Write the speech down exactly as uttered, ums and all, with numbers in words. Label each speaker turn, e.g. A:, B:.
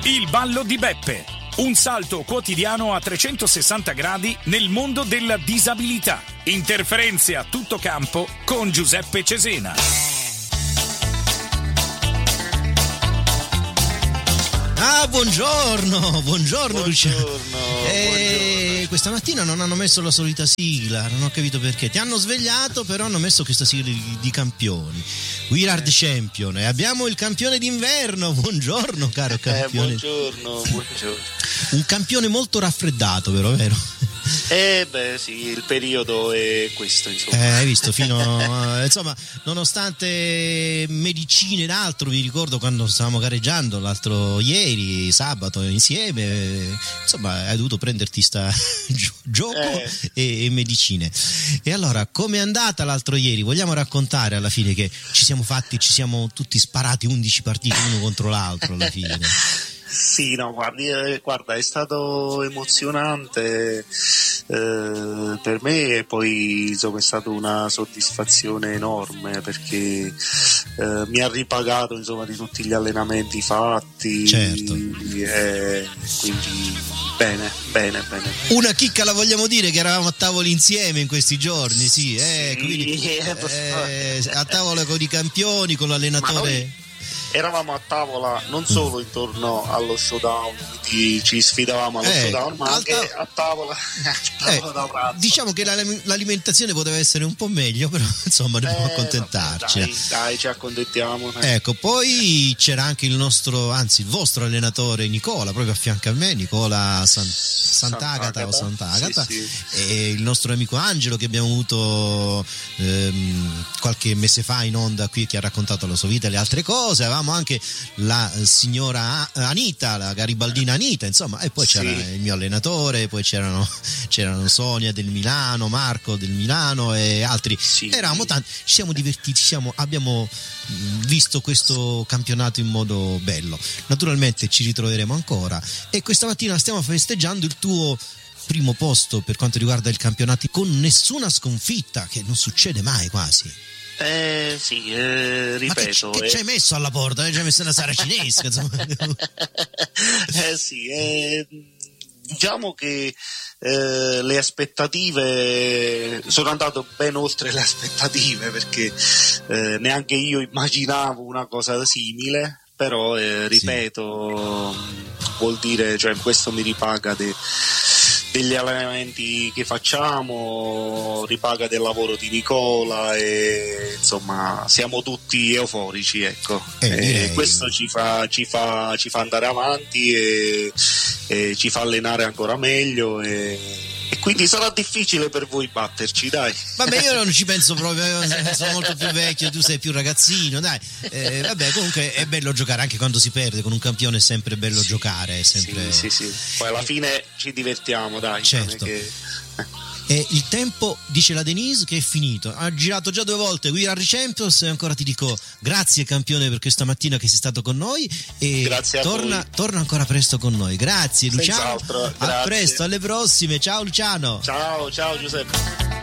A: Il ballo di Beppe. Un salto quotidiano a trecentosessanta gradi nel mondo della disabilità. Interferenze a tutto campo con Giuseppe Cesena.
B: Ah, buongiorno, buongiorno,
C: Buongiorno,
B: Luciano. Eh,
C: buongiorno.
B: questa mattina non hanno messo la solita sigla, non ho capito perché. Ti hanno svegliato, però hanno messo questa sigla di, di campioni. We are the champion. E abbiamo il campione d'inverno. Buongiorno, caro campione.
C: Eh, buongiorno, buongiorno.
B: Un campione molto raffreddato, però, vero?
C: Eh beh sì, il periodo è questo, insomma.
B: Eh, hai visto, fino eh, insomma, nonostante medicine ed altro, mi ricordo quando stavamo gareggiando l'altro ieri, sabato, insieme, insomma, hai dovuto prenderti sta gio- gioco
C: Eh.
B: e, e medicine. E allora, com'è andata l'altro ieri? Vogliamo raccontare alla fine che ci siamo fatti, ci siamo tutti sparati undici partite uno contro l'altro alla fine?
C: Sì, no, guardi, eh, guarda, è stato emozionante eh, per me e poi insomma è stata una soddisfazione enorme perché eh, mi ha ripagato insomma di tutti gli allenamenti fatti.
B: Certo.
C: E quindi bene, bene, bene.
B: Una chicca la vogliamo dire che eravamo a tavolo insieme in questi giorni, sì, eh,
C: Sì,
B: quindi,
C: eh,
B: eh, a tavola con i campioni, con l'allenatore.
C: Eravamo a tavola non solo intorno allo showdown, quindi ci sfidavamo allo
B: Eh,
C: showdown, ma
B: al
C: anche
B: ta-
C: a tavola, a tavola
B: Eh,
C: da pranzo.
B: diciamo che la- l'alimentazione poteva essere un po' meglio, però insomma dobbiamo
C: Eh,
B: accontentarci.
C: vabbè, dai, dai, ci accontentiamo. dai.
B: Ecco, poi c'era anche il nostro, anzi il vostro allenatore Nicola, proprio a fianco a me, Nicola San- Sant'Agata o Sant'Agata,
C: Sì, sì.
B: e il nostro amico Angelo che abbiamo avuto ehm, qualche mese fa in onda qui, che ha raccontato la sua vita e le altre cose. Avevamo anche la eh, signora Anita, la garibaldina Anita, insomma, e poi c'era
C: Sì.
B: il mio allenatore, poi c'erano, c'erano Sonia del Milano, Marco del Milano e altri.
C: Sì.
B: Eravamo tanti, ci siamo divertiti, ci siamo, abbiamo mh, visto questo campionato in modo bello. Naturalmente ci ritroveremo ancora e questa mattina stiamo festeggiando il tuo primo posto per quanto riguarda il campionato con nessuna sconfitta, che non succede mai quasi.
C: Eh sì, eh,
B: Ma che,
C: ripeto.
B: che
C: eh.
B: ci hai messo alla porta? Ci hai messo una saracinesca, insomma.
C: eh sì, eh, diciamo che eh, le aspettative sono andato ben oltre le aspettative perché eh, neanche io immaginavo una cosa simile, però eh, ripeto, vuol dire, cioè questo mi ripaga de- degli allenamenti che facciamo, ripaga del lavoro di Nicola e insomma siamo tutti euforici, ecco.
B: Eh,
C: E
B: direi.
C: questo ci fa, ci fa, ci fa andare avanti e, e ci fa allenare ancora meglio e, e quindi sarà difficile per voi batterci, dai.
B: Vabbè, io non ci penso proprio, io sono molto più vecchio, tu sei più ragazzino, dai. Eh, vabbè, comunque è bello giocare anche quando si perde, con un campione è sempre bello giocare, è sempre...
C: Sì, sì, sì. Poi alla fine ci divertiamo, dai.
B: Certo.
C: Non è che...
B: E il tempo, dice la Denise, che è finito. Ha girato già due volte We Are the Champions e ancora ti dico grazie campione per questa mattina che sei stato con noi e
C: Grazie a
B: torna,
C: voi.
B: torna ancora presto con noi. Grazie Luciano.
C: Senz'altro,
B: A
C: grazie.
B: presto, alle prossime. Ciao Luciano.
C: Ciao, ciao Giuseppe.